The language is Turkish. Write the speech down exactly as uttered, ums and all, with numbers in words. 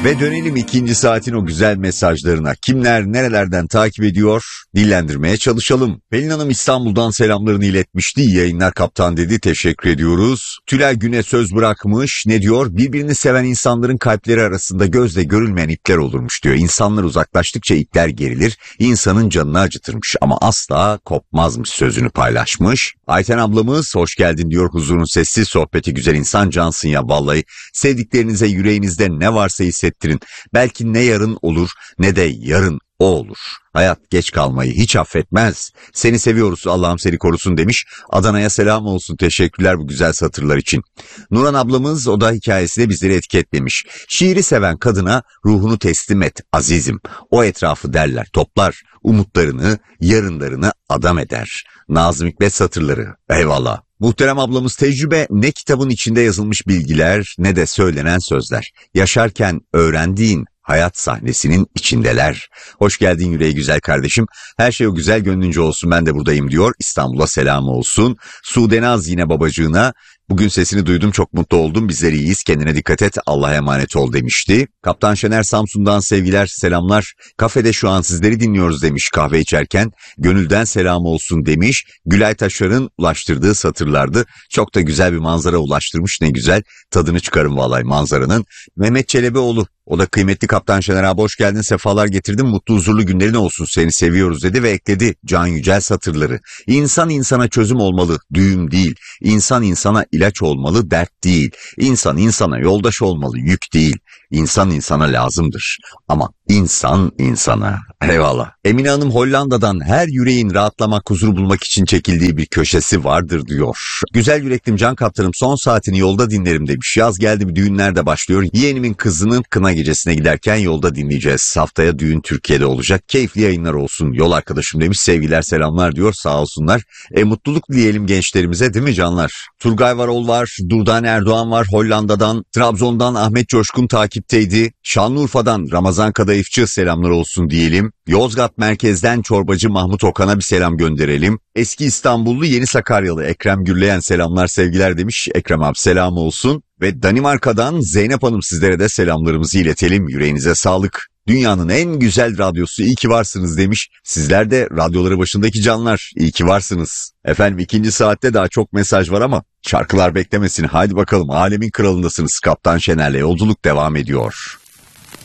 Ve dönelim ikinci saatin o güzel mesajlarına. Kimler nerelerden takip ediyor? Dillendirmeye çalışalım. Pelin Hanım İstanbul'dan selamlarını iletmişti. İyi yayınlar kaptan dedi. Teşekkür ediyoruz. Tülay Güne söz bırakmış. Ne diyor? Birbirini seven insanların kalpleri arasında gözle görülmeyen ipler olurmuş diyor. İnsanlar uzaklaştıkça ipler gerilir. İnsanın canını acıtırmış ama asla kopmazmış sözünü paylaşmış. Ayten ablamız hoş geldin diyor. Huzurun sessiz sohbeti güzel insan cansın ya vallahi. Sevdiklerinize yüreğinizde ne varsa hissettirin. Belki ne yarın olur ne de yarın o olur. Hayat geç kalmayı hiç affetmez. Seni seviyoruz, Allah'ım seni korusun demiş. Adana'ya selam olsun. Teşekkürler bu güzel satırlar için. Nurhan ablamız o da hikayesinde bizleri etiketlemiş. Şiiri seven kadına ruhunu teslim et azizim. O etrafı derler toplar. Umutlarını, yarınlarını adam eder. Nazım Hikmet satırları. Eyvallah. Muhterem ablamız tecrübe ne kitabın içinde yazılmış bilgiler ne de söylenen sözler. Yaşarken öğrendiğin hayat sahnesinin içindeler. Hoş geldin yüreği güzel kardeşim. Her şey o güzel gönlünce olsun, ben de buradayım diyor. İstanbul'a selam olsun. Sudenaz yine babacığına. Bugün sesini duydum, çok mutlu oldum. Bizler iyiyiz, kendine dikkat et, Allah'a emanet ol demişti. Kaptan Şener Samsun'dan sevgiler, selamlar. Kafede şu an sizleri dinliyoruz demiş kahve içerken. Gönülden selam olsun demiş. Gülay Taşar'ın ulaştırdığı satırlardı. Çok da güzel bir manzara ulaştırmış, ne güzel. Tadını çıkarın vallahi manzaranın. Mehmet Çelebioğlu, o da kıymetli Kaptan Şener abi hoş geldin, sefalar getirdin, mutlu huzurlu günlerin olsun, seni seviyoruz dedi ve ekledi Can Yücel satırları. İnsan insana çözüm olmalı, düğüm değil. İnsan insana ilaç olmalı, dert değil. İnsan insana yoldaş olmalı, yük değil. İnsan insana lazımdır. Ama insan insana. Eyvallah. Emine Hanım Hollanda'dan her yüreğin rahatlamak, huzur bulmak için çekildiği bir köşesi vardır diyor. Güzel yüreklim can kaptanım son saatini yolda dinlerim demiş. Yaz geldi mi düğünler de başlıyor. Yeğenimin kızının kına gecesine giderken yolda dinleyeceğiz. Haftaya düğün Türkiye'de olacak. Keyifli yayınlar olsun yol arkadaşım demiş. Sevgiler selamlar diyor, sağ olsunlar. E mutluluk dileyelim gençlerimize değil mi canlar? Turgay Varol var, Durdane Erdoğan var Hollanda'dan, Trabzon'dan Ahmet Coşkun takipteydi. Şanlıurfa'dan Ramazan Kadayıfçı selamlar olsun diyelim. Yozgat merkezden Çorbacı Mahmut Okan'a bir selam gönderelim. Eski İstanbullu Yeni Sakaryalı Ekrem Gürleyen selamlar sevgiler demiş. Ekrem abi selam olsun. Ve Danimarka'dan Zeynep Hanım sizlere de selamlarımızı iletelim. Yüreğinize sağlık. Dünyanın en güzel radyosu, iyi ki varsınız demiş. Sizler de radyoları başındaki canlar, iyi ki varsınız. Efendim ikinci saatte daha çok mesaj var ama şarkılar beklemesin. Haydi bakalım, alemin kralındasınız. Kaptan Şener'le yolculuk devam ediyor.